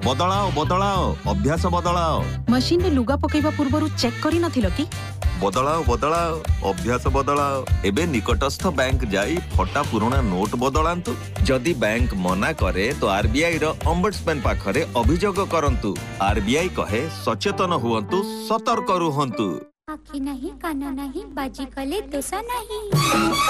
बदलाओ बदलाओ अभ्यास बदलाओ। मशीन रे लुगा पकेइबा पूर्वरु चेक करि नथिलो कि? बदलाओ बदलाओ अभ्यास बदलाओ। एबे निकटस्थ बैंक जाई फटा पुराना नोट बदलांतु। जदि बैंक मना करे तो आरबीआई रो ओम्बड्समैन पाखरे अभियोग करंतु। आरबीआई कहे सचेतन हुवंतु, सतर्क रुहंतु। आखि नहीं कान नहीं बाजी कले दोष नहीं।